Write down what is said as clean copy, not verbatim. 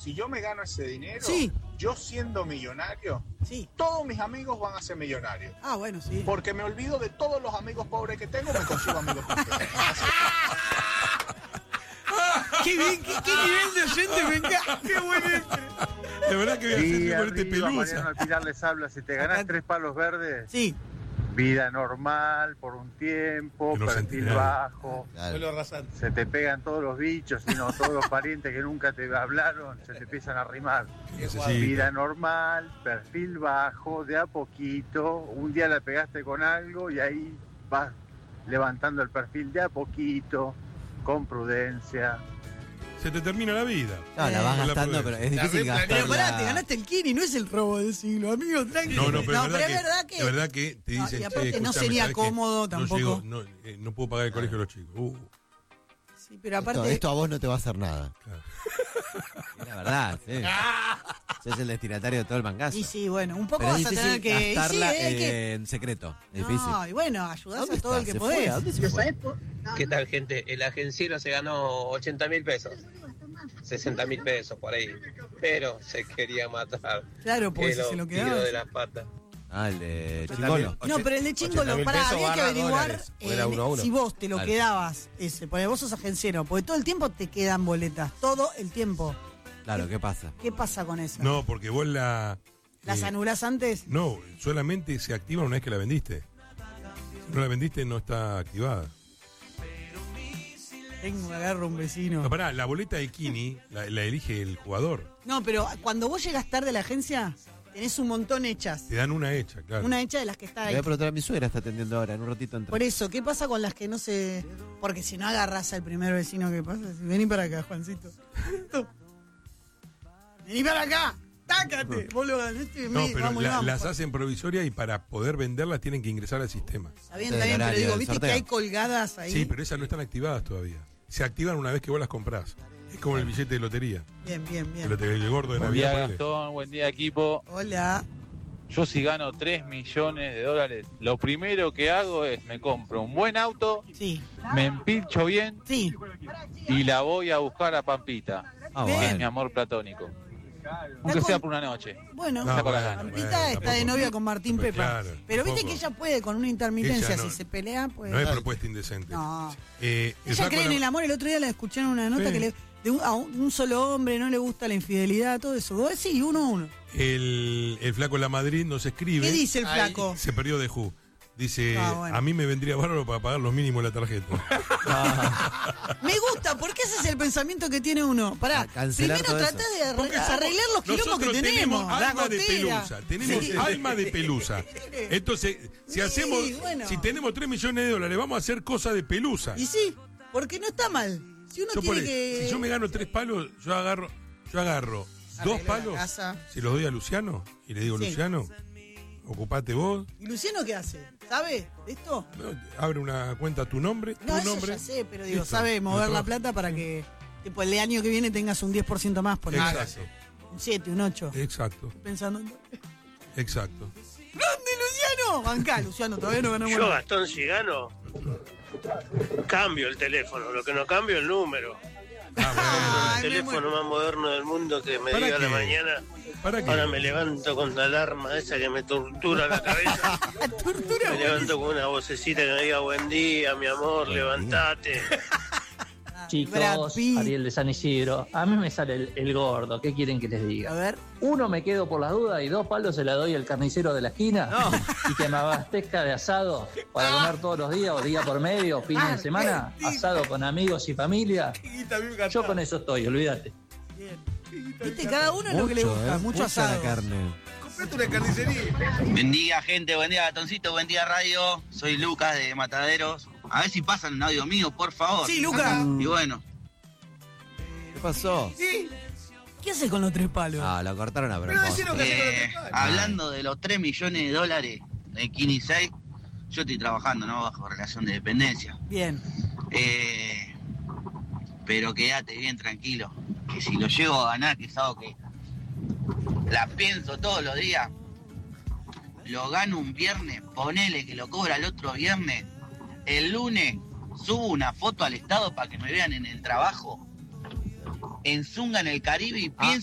si yo me gano ese dinero, Sí. yo siendo millonario, Sí. todos mis amigos van a ser millonarios. Ah, bueno, sí. Porque me olvido de todos los amigos pobres que tengo, me consigo amigos pobres. Qué bien, qué nivel de oyente me encanta. Qué bueno. La verdad que voy a hacer con este Mariano pelusa. Alpilar les habla, si te ganás 3 palos verdes, Sí. vida normal por un tiempo, Que no se perfil entere. bajo, Suelo rasante. se te pegan todos los bichos, sino todos los parientes que nunca te hablaron, se te empiezan a arrimar. Necesito. Vida normal, perfil bajo, de a poquito, un día la pegaste con algo y ahí vas levantando el perfil de a poquito, con prudencia. Se te termina la vida. No, la vas Con la gastando, pero prudencia. es difícil La Pero pará, te gastarla. ganaste el Kini, no es el robo del siglo, amigo, tranquilo. No, pero, es verdad que... de verdad que te No, dicen, y aparte che, no escuchame, sería ¿sabés qué? cómodo tampoco. No, no puedo pagar el colegio de los chicos. Sí, pero aparte... Esto a vos no te va a hacer nada. Claro. Es la verdad, sí. Sos el destinatario de todo el mangazo. Y sí, bueno, un poco Pero es vas a tener difícil que... y gastarla sí, hay que... en secreto. Es difícil. No, y bueno, ayudás ¿Dónde a todo el está? que ¿Se fue? podés. ¿A dónde se fue? ¿Qué tal, gente? El agenciero se ganó 80.000 pesos. 60.000 pesos por ahí. Pero se quería matar. Claro, porque Que si se lo tiro quedabas... de las patas. Ah, el de 80.000. Chingolo. No, pero el de Chingolo, 80.000 pará, pesos había que barra averiguar dólares, o era 1 a 1. si vos te lo Claro. quedabas ese, porque vos sos agenciero, porque todo el tiempo te quedan boletas, todo el tiempo. Claro, ¿qué pasa? ¿Qué pasa con eso? No, porque vos ¿Las anulás antes? No, solamente se activa una vez que la vendiste. Si no la vendiste, no está activada. Tengo, agarro un vecino. No, pará, la boleta de Kini la elige el jugador. No, pero cuando vos llegas tarde a la agencia, tenés un montón hechas. Te dan una hecha, claro. Una hecha de las que está Le ahí. voy a preguntar a mi suegra, está atendiendo ahora, en un ratito entra. Por eso, ¿qué pasa con las que no se...? Porque si no agarrás al primer vecino que pasa, vení para acá, Juancito. Vení para acá, tácate. Vos lo ganaste, No, pero vamos, vamos. las hacen provisorias y para poder venderlas tienen que ingresar al sistema. Está bien, Del pero horario digo, del viste sorteo. que hay colgadas ahí. Sí, pero esas no están activadas todavía. Se activan una vez que vos las comprás. Es como el billete de lotería. Bien, bien, bien. El gordo de Buen día, Navidad. ponele. Gastón. Buen día, equipo. Hola. Yo si gano 3 millones de dólares, lo primero que hago es me compro un buen auto, Sí, me empilcho bien sí. y la voy a buscar a Pampita, Ah, Bien. que es mi bueno. amor platónico. Aunque sea por una noche. Bueno, No, Está con las bueno, ganas. Pampita bueno, está de tampoco. novia con Martín Pues Pepa. claro, Pero viste tampoco. que ella puede con una intermitencia, Ella no- si se pelea, pues... No es propuesta indecente. No. El Ella flaco cree en la- el amor, el otro día la escuché en una nota Sí. que a un solo hombre no le gusta la infidelidad, todo eso. Vos decís 1-1. el flaco La Madrid nos escribe. ¿Qué dice el Ahí. flaco? Se perdió de Who. Dice, Ah, bueno. a mí me vendría bárbaro para pagar los mínimos de la tarjeta. Me gusta, porque ese es el pensamiento que tiene uno. Pará, A cancelar primero todo tratá eso. de Porque somos- arreglar los quilombos que nosotros tenemos. La alma de gotera. pelusa. Tenemos Sí. alma de pelusa. Entonces, si Sí, hacemos, bueno. si tenemos 3 millones de dólares, vamos a hacer cosas de pelusa. Y sí, porque no está mal. Si uno Yo tiene por- que... Si yo me gano 3 palos, yo agarro 2 Arreglar la palos, casa. se los doy a Luciano y le digo, Sí. Luciano, ocupate vos, ¿Y Luciano qué hace? ¿Sabe de esto? no, abre una cuenta a tu nombre, No, tu eso nombre. ya sé, pero digo, Listo, sabe no mover la trabaja. plata para que tipo, el año que viene tengas un 10% más. Por Exacto, un 7, un 8. exacto, Pensando en... exacto. ¡Grande, Luciano! Bancá, Luciano, todavía no ganamos Yo, nada. Gastón, si gano, cambio el teléfono. Lo que no cambio es el número. Ah, El Ay, me teléfono más moderno del mundo que me ¿Para diga a la qué? mañana. ¿Para qué? Ahora me levanto con la alarma esa que me tortura la cabeza. Tortura. Me levanto con una vocecita que me diga buen día, mi amor, levantate. Brad Chicos, Pitt. Ariel de San Isidro, a mí me sale el gordo, ¿qué quieren que les A diga? ver. Uno me quedo por las dudas y 2 palos se la doy al carnicero de la esquina y que me abastezca de asado para comer todos los días o día por medio, fines de semana, asado con amigos y familia. Yo con eso estoy, olvídate. Viste, cada uno es lo que le gusta, mucho mucha asado. la carne. Comprate una carnicería. Buen día, gente. Buen día, Gatoncito. Buen día, radio. Soy Lucas de Mataderos. A ver si pasan un audio mío, por favor. Sí, Lucas. Y bueno. ¿Qué pasó? ¿Qué haces con los 3 palos? Ah, lo cortaron a Pero propósito. decirlo que hace con los tres palos. Hablando de los 3 millones de dólares de Kini 6, yo estoy trabajando, ¿no? Bajo relación de dependencia. Bien. Pero quédate bien tranquilo. Que si lo llego a ganar, que es algo que la pienso todos los días, lo gano un viernes, ponele que lo cobra el otro viernes, el lunes subo una foto al estado para que me vean en el trabajo, en Zunga, en el Caribe, y pienso